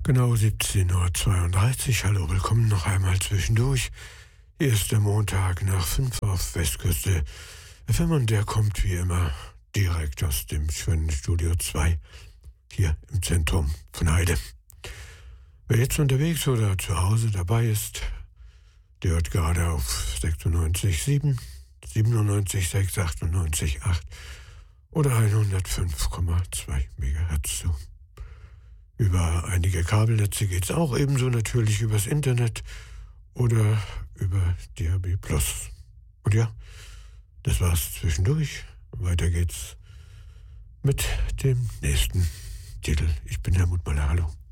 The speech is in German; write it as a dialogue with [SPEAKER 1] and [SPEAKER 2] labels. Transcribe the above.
[SPEAKER 1] Genau 17:32 Uhr. Hallo, willkommen noch einmal zwischendurch. Hier ist der Montag nach 5 auf Westküste FM und der kommt wie immer direkt aus dem schönen Studio 2 hier im Zentrum von Heide. Wer jetzt unterwegs oder zu Hause dabei ist, der hört gerade auf 96,7, 97,6, 98,8 oder 105,2 Megahertz zu. Über einige Kabelnetze geht's auch, ebenso natürlich übers Internet oder über DAB+. Und ja, das war's zwischendurch. Weiter geht's mit dem nächsten Titel. Ich bin Helmut Möller, hallo.